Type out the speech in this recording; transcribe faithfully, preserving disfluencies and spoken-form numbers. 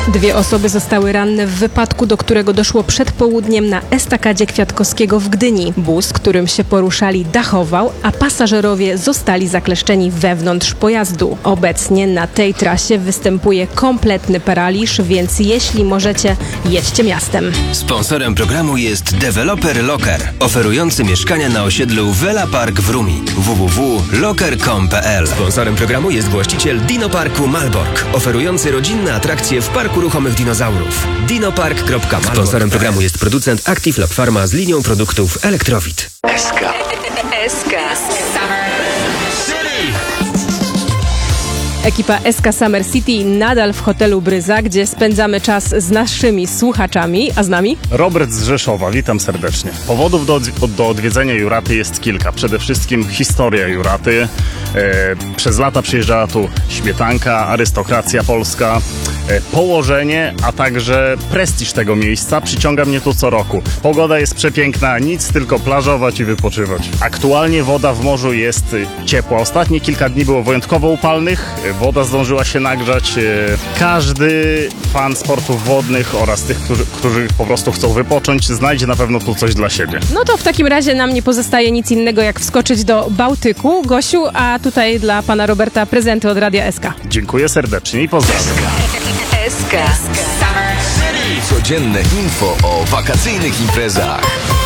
Dwie osoby zostały ranne w wypadku, do którego doszło przed południem na estakadzie Kwiatkowskiego w Gdyni. Bus, którym się poruszali, dachował, a pasażerowie zostali zakleszczeni wewnątrz pojazdu. Obecnie na tej trasie występuje kompletny paraliż, więc jeśli możecie, jedźcie miastem. Sponsorem programu jest deweloper Locker, oferujący mieszkania na osiedlu Vela Park w Rumi. w w w kropka locker kropka com kropka p l. Sponsorem programu jest właściciel Dino Parku Malbork, oferujący rodzinne atrakcje w Parku Ruchomych Dinozaurów. dinopark kropka malbork. Sponsorem programu jest producent Active Lab Pharma z linią produktów Elektrowit. S K. S K. Ekipa S K Summer City nadal w hotelu Bryza, gdzie spędzamy czas z naszymi słuchaczami, a z nami? Robert z Rzeszowa, witam serdecznie. Powodów do, do odwiedzenia Juraty jest kilka. Przede wszystkim historia Juraty. E, przez lata przyjeżdżała tu śmietanka, arystokracja polska, e, położenie, a także prestiż tego miejsca przyciąga mnie tu co roku. Pogoda jest przepiękna, nic tylko plażować i wypoczywać. Aktualnie woda w morzu jest ciepła. Ostatnie kilka dni było wyjątkowo upalnych. Woda zdążyła się nagrzać. Każdy fan sportów wodnych oraz tych, którzy, którzy po prostu chcą wypocząć, znajdzie na pewno tu coś dla siebie. No to w takim razie nam nie pozostaje nic innego, jak wskoczyć do Bałtyku. Gosiu, a tutaj dla pana Roberta prezenty od Radia S K. Dziękuję serdecznie i pozdrawiam. S K. Codzienne info o wakacyjnych imprezach.